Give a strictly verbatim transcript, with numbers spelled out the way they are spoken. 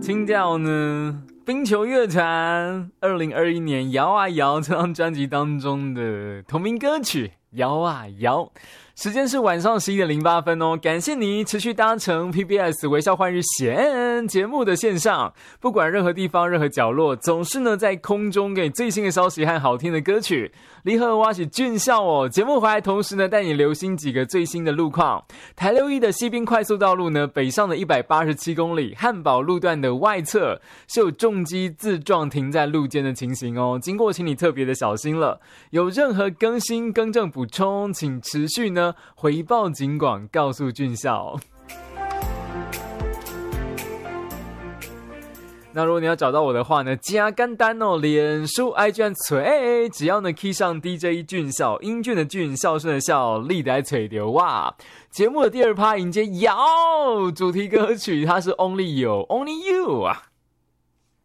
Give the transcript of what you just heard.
听到呢冰球乐团二零二一年摇啊摇这张专辑当中的同名歌曲摇啊摇。时间是晚上十一点零八分哦，感谢你持续搭乘 P B S 微笑换日线节目的线上，不管任何地方任何角落，总是呢在空中给最新的消息和好听的歌曲。离合挖起俊孝哦，节目回来同时呢带你留心几个最新的路况。台六一的西滨快速道路呢北上的一百八十七公里，汉宝路段的外侧是有重机自撞停在路肩的情形哦，经过请你特别的小心了。有任何更新更正补充，请持续呢回报警广告诉俊孝。那如果你要找到我的话呢，加简单哦，脸书 I G 吹，只要呢 key 上 D J 俊孝，英俊的俊，孝顺的孝，力的吹流哇。节目的第二趴迎接摇主题歌曲，它是 Only You Only You 啊。